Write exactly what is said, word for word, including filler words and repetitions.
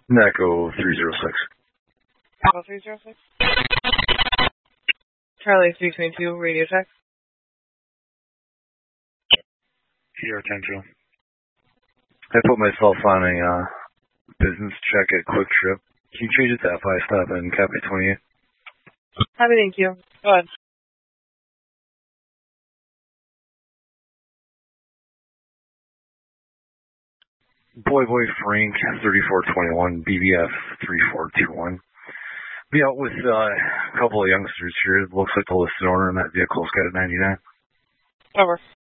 Echo three zero six. Echo three zero six. Charlie three twenty-two, radio check. Sierra ten two. I put myself on a uh, business check at Quick Trip. Can you change it to F I stop and Cafe twenty-eight? Happy, thank you. Go ahead. Boy Boy Frank thirty-four twenty-one, B B F three four two one. Be out with uh, a couple of youngsters here. It looks like the listed owner in that vehicle's got a ninety-nine. Over.